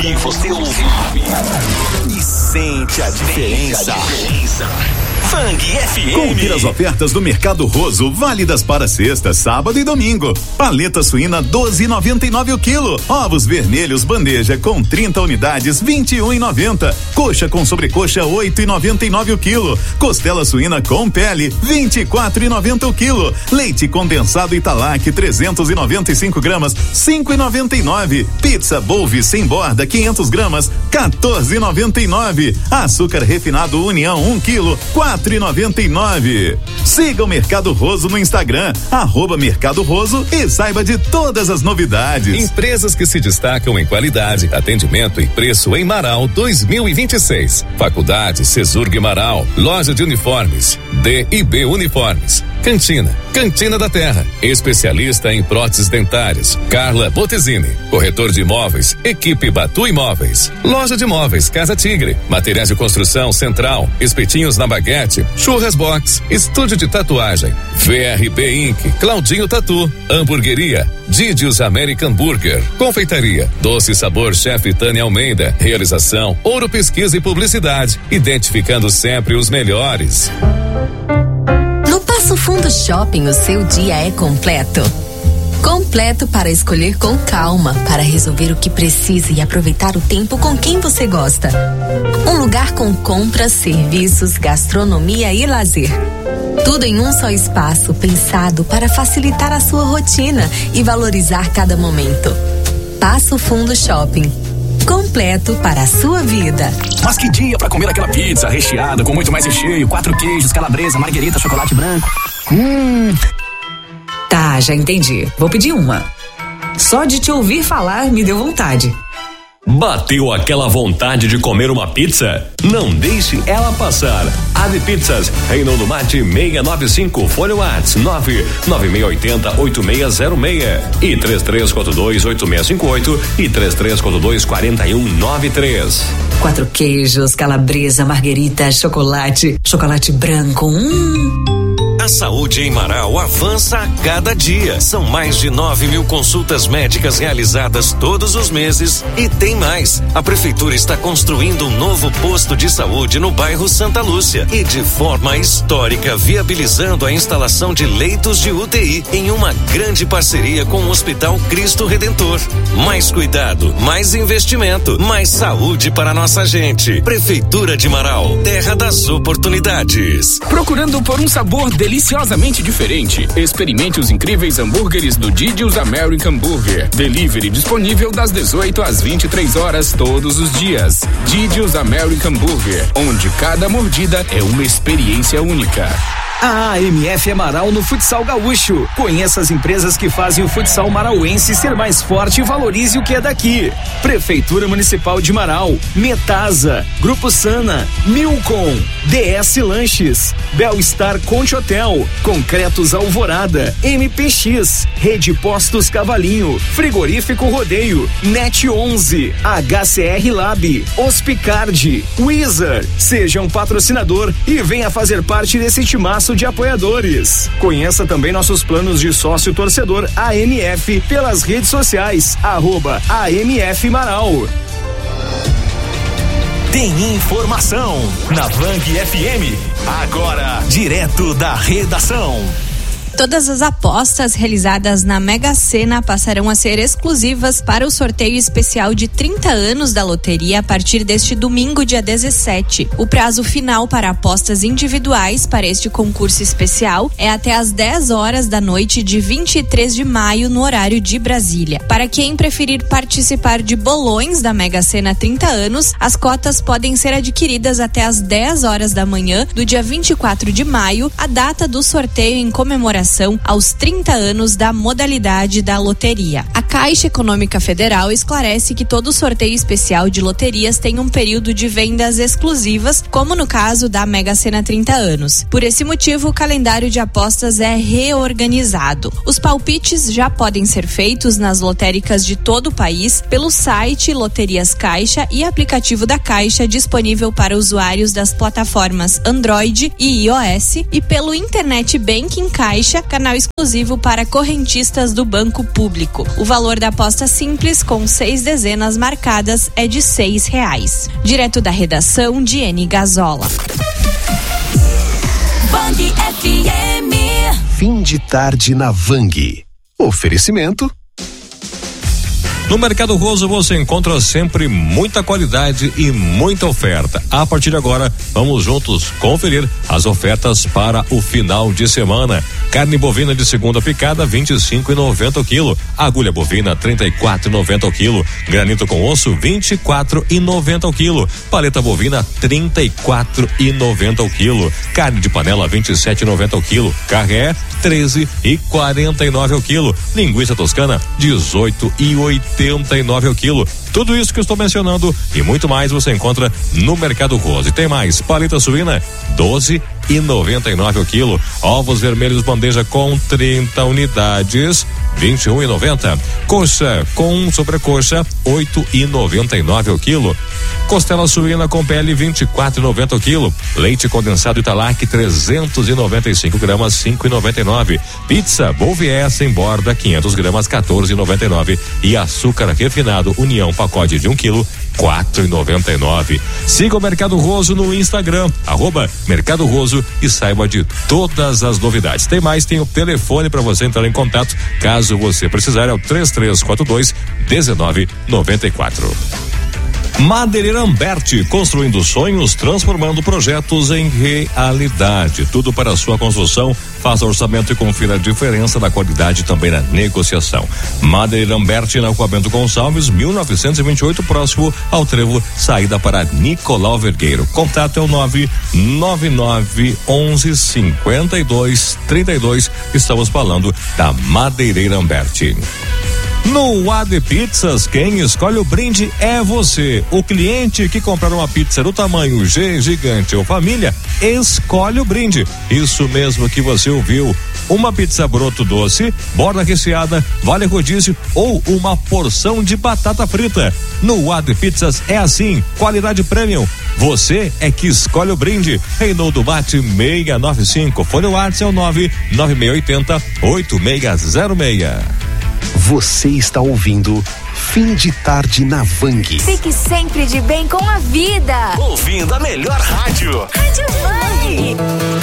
E você ouve e sente a diferença. Fang FM. Confira as ofertas do Mercado Roso, válidas para sexta, sábado e domingo. Paleta suína 12,99 o quilo. Ovos vermelhos bandeja com 30 unidades 21,90. Coxa com sobrecoxa 8,99 o quilo. Costela suína com pele 24,90 o quilo. Leite condensado Italac 395 gramas 5,99. Pizza Bolve sem borda 500 gramas 14,99. Açúcar refinado União 1 quilo 4,99. Siga o Mercado Roso no Instagram, @Mercado Roso, e saiba de todas as novidades. Empresas que se destacam em qualidade, atendimento e preço em Marau 2026. Faculdade Cesurg Marau, loja de uniformes, D&B Uniformes. Cantina da Terra, especialista em próteses dentárias, Carla Botesini. Corretor de imóveis, Equipe Batu Imóveis. Loja de móveis, Casa Tigre. Materiais de construção Central, Espetinhos na Baguete, Churras Box, Estúdio de Tatuagem, VRB Inc., Claudinho Tatu, Hamburgueria, Didios American Burger, Confeitaria, Doce Sabor Chefe Tânia Almeida. Realização Ouro Pesquisa e Publicidade, identificando sempre os melhores. Passo Fundo Shopping, o seu dia é completo. Completo para escolher com calma, para resolver o que precisa e aproveitar o tempo com quem você gosta. Um lugar com compras, serviços, gastronomia e lazer. Tudo em um só espaço, pensado para facilitar a sua rotina e valorizar cada momento. Passo Fundo Shopping. Completo para a sua vida. Mas que dia para comer aquela pizza recheada com muito mais recheio, 4 queijos, calabresa, marguerita, chocolate branco. Tá, já entendi. Vou pedir uma. Só de te ouvir falar me deu vontade. Bateu aquela vontade de comer uma pizza? Não deixe ela passar. Ave Pizzas, Reinaldo Mate 695, Folha Whats 99680-8606 e 3342-8658 e 3342-4193. 4 queijos, calabresa, marguerita, chocolate branco. A saúde em Marau avança a cada dia. São mais de 9.000 consultas médicas realizadas todos os meses e tem mais. A prefeitura está construindo um novo posto de saúde no bairro Santa Lúcia e de forma histórica viabilizando a instalação de leitos de UTI em uma grande parceria com o Hospital Cristo Redentor. Mais cuidado, mais investimento, mais saúde para nossa gente. Prefeitura de Marau, terra das oportunidades. Procurando por um sabor deliciosamente diferente? Experimente os incríveis hambúrgueres do Didios American Burger. Delivery disponível das 18 às 23 horas todos os dias. Didios American Burger, onde cada mordida é uma experiência única. A AMF é Marau no futsal gaúcho. Conheça as empresas que fazem o futsal marauense ser mais forte e valorize o que é daqui. Prefeitura Municipal de Marau, Metasa, Grupo Sana, Milcom, DS Lanches, Belstar Conte Hotel, Concretos Alvorada, MPX, Rede Postos Cavalinho, Frigorífico Rodeio, Net 11, HCR Lab, Hospicard, Wizard. Seja um patrocinador e venha fazer parte desse timaço de apoiadores. Conheça também nossos planos de sócio torcedor AMF pelas redes sociais, @AMF Marau. Tem informação na Fang FM. Agora, direto da redação. Todas as apostas realizadas na Mega Sena passarão a ser exclusivas para o sorteio especial de 30 anos da loteria a partir deste domingo, dia 17. O prazo final para apostas individuais para este concurso especial é até às 10 horas da noite de 23 de maio, no horário de Brasília. Para quem preferir participar de bolões da Mega Sena 30 anos, as cotas podem ser adquiridas até às 10 horas da manhã do dia 24 de maio, a data do sorteio em comemoração aos 30 anos da modalidade da loteria. A Caixa Econômica Federal esclarece que todo sorteio especial de loterias tem um período de vendas exclusivas, como no caso da Mega Sena 30 anos. Por esse motivo, o calendário de apostas é reorganizado. Os palpites já podem ser feitos nas lotéricas de todo o país pelo site Loterias Caixa e aplicativo da Caixa disponível para usuários das plataformas Android e iOS e pelo Internet Banking Caixa Caixa, canal exclusivo para correntistas do Banco Público. O valor da aposta simples, com 6 dezenas marcadas, é de R$6. Direto da redação, Diene Gazola. Vang FM. Fim de tarde na Vang. Oferecimento. No Mercado Roso você encontra sempre muita qualidade e muita oferta. A partir de agora, vamos juntos conferir as ofertas para o final de semana. Carne bovina de segunda picada, R$25,90 o quilo. Agulha bovina, R$34,90 o quilo. Granito com osso, R$24,90 o quilo. Paleta bovina, R$34,90 o quilo. Carne de panela, R$27,90 o quilo. Carré, R$13,49 o quilo. Linguiça toscana, R$18,89 o quilo. Tudo isso que eu estou mencionando e muito mais você encontra no Mercado Roso. E tem mais, paleta suína, R$12,99 o quilo. Ovos vermelhos bandeja com 30 unidades, R$21,90. Coxa com sobrecoxa, R$8,99 o quilo. Costela suína com pele, R$24,90 o quilo. Leite condensado Italac, 395 gramas, R$5,99. Pizza Bouvier sem borda, 500 gramas, R$14,99. E açúcar refinado União pacote de 1 quilo, R$4,99. Siga o Mercado Roso no Instagram, @Mercado Roso, e saiba de todas as novidades. Tem mais, tem o telefone para você entrar em contato, caso você precisar, é o 3342-1994. Madeireira Amberti, construindo sonhos, transformando projetos em realidade. Tudo para a sua construção. Faça orçamento e confira a diferença da qualidade também na negociação. Madeireira Amberti, na Rua Bento Gonçalves, 1928, próximo ao trevo, saída para Nicolau Vergueiro. Contato é o 999115232. Estamos falando da Madeireira Amberti. No AD Pizzas, quem escolhe o brinde é você. O cliente que comprar uma pizza do tamanho G, gigante ou família, escolhe o brinde. Isso mesmo que você ouviu. Uma pizza broto doce, borda recheada, vale rodízio ou uma porção de batata frita. No AD Pizzas é assim, qualidade premium. Você é que escolhe o brinde. Reinaldo Bate 695. Fone WhatsApp é o 99680-8606. Você está ouvindo Fim de Tarde na Vang. Fique sempre de bem com a vida. Ouvindo a melhor rádio. Rádio Vang.